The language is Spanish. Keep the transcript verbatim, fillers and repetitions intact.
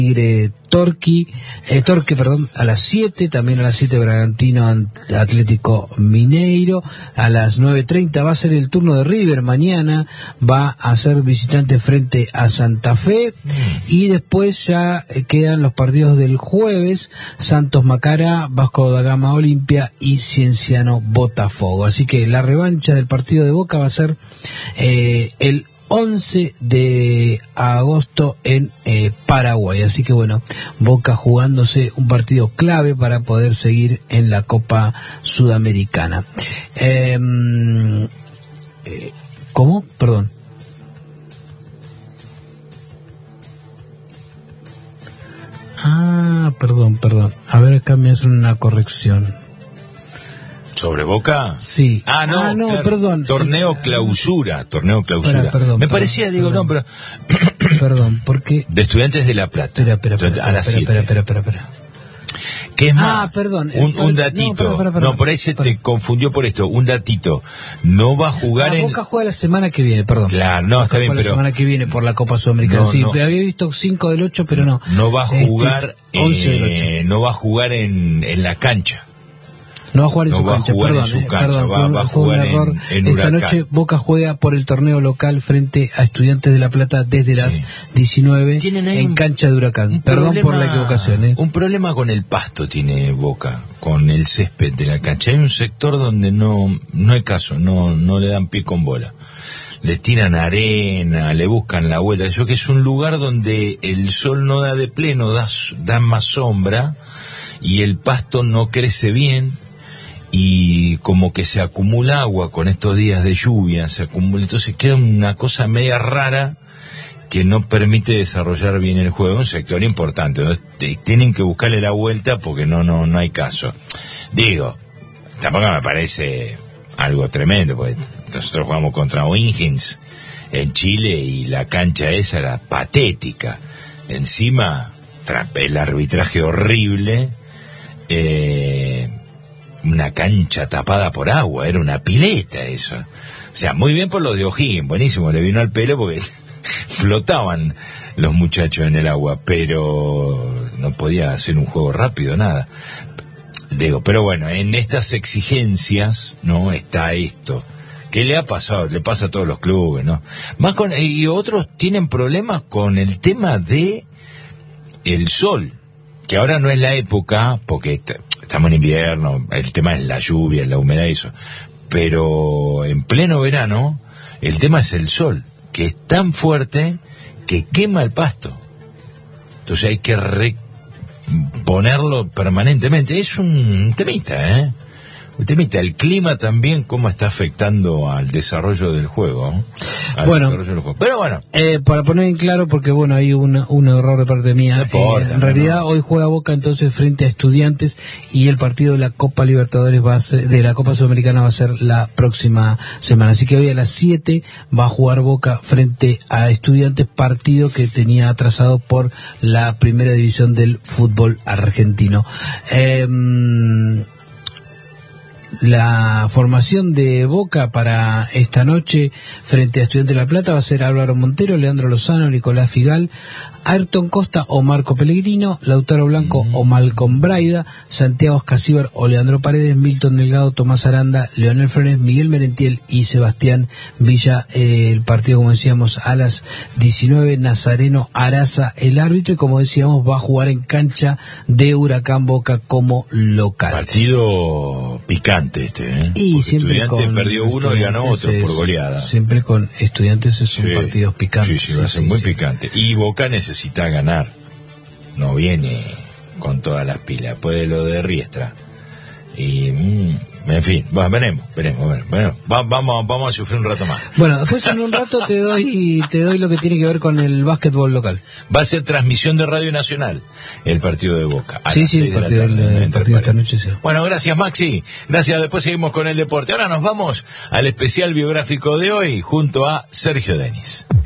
Tigre Torque, eh, Torque, perdón, a las siete, también a las siete Bragantino Atlético Mineiro, a las nueve treinta va a ser el turno de River, mañana va a ser visitante frente a Santa Fe, y después ya quedan los partidos del jueves, Santos Macará, Vasco da Gama Olimpia y Cienciano Botafogo, así que la revancha del partido de Boca va a ser eh, el once de agosto en eh, Paraguay, así que bueno, Boca jugándose un partido clave para poder seguir en la Copa Sudamericana. Eh, eh, ¿Cómo? Perdón. Ah, perdón, perdón. A ver, acá me hacen una corrección. ¿Sobre Boca? Sí. Ah, no, ah, no claro. perdón. Torneo clausura, torneo clausura. Espera, perdón, Me perdón, parecía, digo, perdón. no, pero... Perdón, porque... De Estudiantes de La Plata. Espera, espera, espera, a las espera, siete. espera, espera, espera. ¿Qué es más? Ah, perdón. Un, un No, datito. perdón, perdón, perdón. No, por ahí se Perdón. te confundió por esto. Un datito. No va a jugar La en... Boca juega la semana que viene, perdón. Claro, no, Boca está bien, juega pero... la semana que viene por la Copa Sudamericana. No, sí, no. había visto cinco del ocho, pero no. No va a jugar... Este es once del ocho. Eh, no va a jugar en, en la cancha. No va a jugar en No su va a cancha, jugar en perdón, su eh, cancha, perdón, va- fue, un- va a fue un jugar en- error. en Esta Huracán. noche Boca juega por el torneo local frente a Estudiantes de La Plata desde las Sí. diecinueve Tienen ahí en un- cancha de Huracán. Un Perdón problema- por la equivocación. ¿eh? Un problema con el pasto tiene Boca, con el césped de la cancha. Hay un sector donde no, no hay caso, no, no le dan pie con bola. Le tiran arena, le buscan la vuelta. Yo que es un lugar donde el sol no da de pleno, da, da más sombra y el pasto no crece bien. Y como que se acumula agua con estos días de lluvia, se acumula, entonces queda una cosa media rara que no permite desarrollar bien el juego, un sector importante, ¿no? Tienen que buscarle la vuelta porque no, no, no hay caso. Digo, tampoco me parece algo tremendo, porque nosotros jugamos contra O'Higgins en Chile y la cancha esa era patética. Encima, el arbitraje horrible, eh, una cancha tapada por agua, era una pileta eso. O sea, muy bien por los de O'Higgins, buenísimo, le vino al pelo porque flotaban los muchachos en el agua, pero no podía hacer un juego rápido, nada. Digo, pero bueno, en estas exigencias, ¿no? Está esto. ¿Qué le ha pasado? Le pasa a todos los clubes, ¿no? Más con, y otros tienen problemas con el tema de el sol, que ahora no es la época, porque est- estamos en invierno, el tema es la lluvia, la humedad y eso, pero en pleno verano, el tema es el sol, que es tan fuerte que quema el pasto. Entonces hay que reponerlo permanentemente. Es un temita, ¿eh? Un temita. El clima también, cómo está afectando al desarrollo del juego, ¿no? Al Bueno, desarrollo del juego. Pero bueno. Eh, para poner en claro, porque bueno, hay un, un error de parte mía. No importa, Eh, en no, realidad no. hoy juega Boca entonces frente a Estudiantes y el partido de la Copa Libertadores va a ser, de la Copa Sudamericana va a ser la próxima semana. Así que hoy a las siete va a jugar Boca frente a Estudiantes, partido que tenía atrasado por la primera división del fútbol argentino. Eh, La formación de Boca para esta noche frente a Estudiantes de La Plata va a ser Álvaro Montero, Leandro Lozano, Nicolás Figal, Ayrton Costa o Marco Pellegrino, Lautaro Blanco mm. o Malcolm Braida, Santiago Escacíbar o Leandro Paredes, Milton Delgado, Tomás Aranda, Leonel Frenes, Miguel Merentiel y Sebastián Villa. Eh, el partido, como decíamos, a las diecinueve, Nazareno Araza el árbitro, y como decíamos va a jugar en cancha de Huracán Boca como local. Partido picante este, ¿eh? Y Porque siempre Estudiantes con perdió uno y ganó otro es, por goleada. Siempre con Estudiantes son Sí, partidos picantes. Sí, sí, va a ser sí, muy sí. picante. Y Boca necesita ganar. No viene con todas las pilas. Puede lo de Riestra. Y, mm, en fin, bueno, veremos, veremos, veremos. Bueno, va, vamos, vamos a sufrir un rato más. Bueno, después en un rato te doy te doy lo que tiene que ver con el básquetbol local. Va a ser transmisión de Radio Nacional el partido de Boca. a Sí, las sí, seis el de la partido, tarde, el, el entre partido esta paréntesis. noche, sí. Bueno, gracias Maxi, gracias, después seguimos con el deporte. Ahora nos vamos al especial biográfico de hoy junto a Sergio Denis.